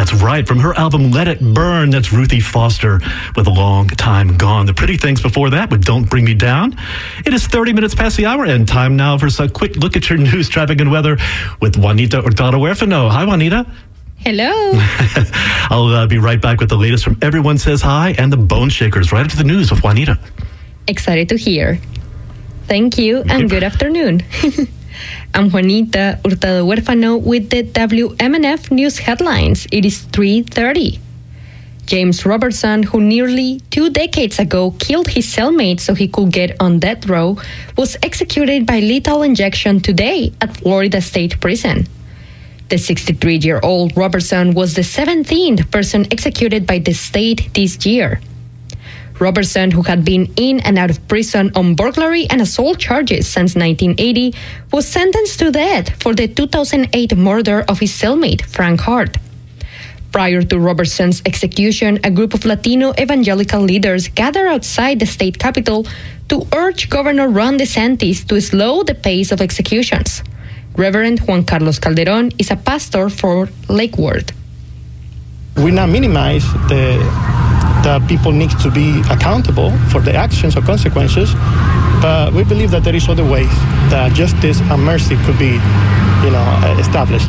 That's right. From her album Let It Burn, that's Ruthie Foster with A Long Time Gone. The Pretty Things before that with Don't Bring Me Down. It is 30 minutes past the hour and time now for a quick look at your news, traffic, and weather with Juanita Hurtado-Huerfano. Hi, Juanita. Hello. I'll be right back with the latest from Everyone Says Hi and the Bone Shakers right after the news with Juanita. Excited to hear. Thank you and good afternoon. I'm Juanita Hurtado-Huerfano with the WMNF News headlines. It is 3:30. James Robertson, who nearly 2 decades ago killed his cellmate so he could get on death row, was executed by lethal injection today at Florida State Prison. The 63-year-old Robertson was the 17th person executed by the state this year. Robertson, who had been in and out of prison on burglary and assault charges since 1980, was sentenced to death for the 2008 murder of his cellmate, Frank Hart. Prior to Robertson's execution, a group of Latino evangelical leaders gathered outside the state capitol to urge Governor Ron DeSantis to slow the pace of executions. Reverend Juan Carlos Calderon is a pastor for Lakewood. We not minimize that people need to be accountable for the actions or consequences, but we believe that there is other ways that justice and mercy could be, established.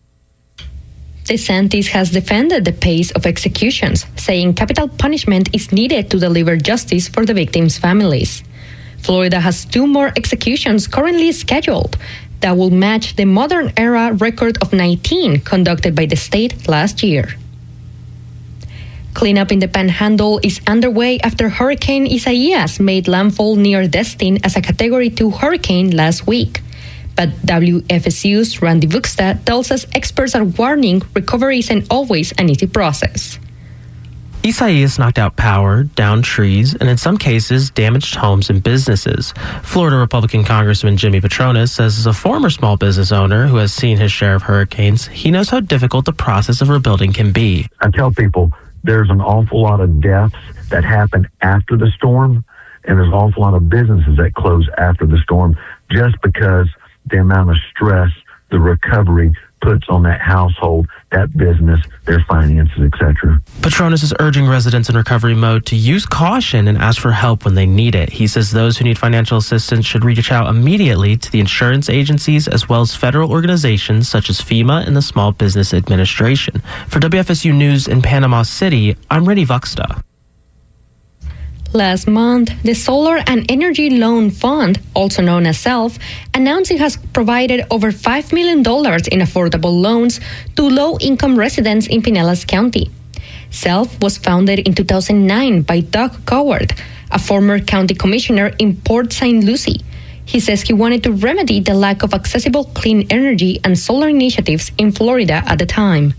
DeSantis has defended the pace of executions, saying capital punishment is needed to deliver justice for the victims' families. Florida has 2 more executions currently scheduled that will match the modern era record of 19 conducted by the state last year. Cleanup in the Panhandle is underway after Hurricane Isaias made landfall near Destin as a Category 2 hurricane last week. But WFSU's Randy Vuxta tells us experts are warning recovery isn't always an easy process. Isaias knocked out power, downed trees, and in some cases damaged homes and businesses. Florida Republican Congressman Jimmy Patronis says as a former small business owner who has seen his share of hurricanes, he knows how difficult the process of rebuilding can be. I tell people there's an awful lot of deaths that happen after the storm, and there's an awful lot of businesses that close after the storm just because the amount of stress the recovery puts on that household, that business, their finances, etc. Patronis is urging residents in recovery mode to use caution and ask for help when they need it. He says those who need financial assistance should reach out immediately to the insurance agencies as well as federal organizations such as FEMA and the Small Business Administration. For WFSU News in Panama City, I'm Randy Vuxta. Last month, the Solar and Energy Loan Fund, also known as SELF, announced it has provided over $5 million in affordable loans to low-income residents in Pinellas County. SELF was founded in 2009 by Doug Coward, a former county commissioner in Port St. Lucie. He says he wanted to remedy the lack of accessible clean energy and solar initiatives in Florida at the time.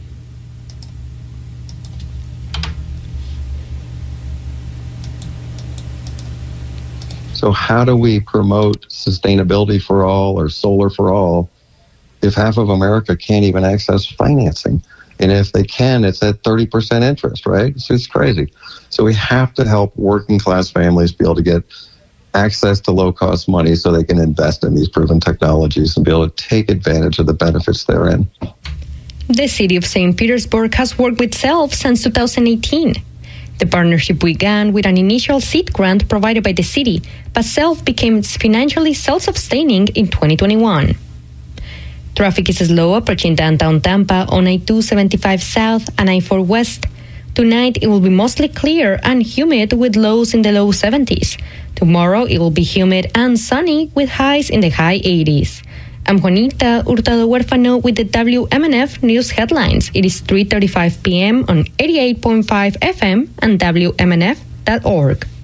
So how do we promote sustainability for all or solar for all if half of America can't even access financing? And if they can, it's at 30% interest, right? So it's crazy. So we have to help working class families be able to get access to low-cost money so they can invest in these proven technologies and be able to take advantage of the benefits therein. The city of St. Petersburg has worked with SELF since 2018. The partnership began with an initial seed grant provided by the city, but SELF became financially self-sustaining in 2021. Traffic is slow approaching downtown Tampa on I-275 South and I-4 West. Tonight, it will be mostly clear and humid with lows in the low 70s. Tomorrow, it will be humid and sunny with highs in the high 80s. I'm Juanita Hurtado-Huerfano with the WMNF News headlines. It is 3:35 p.m. on 88.5 FM and WMNF.org.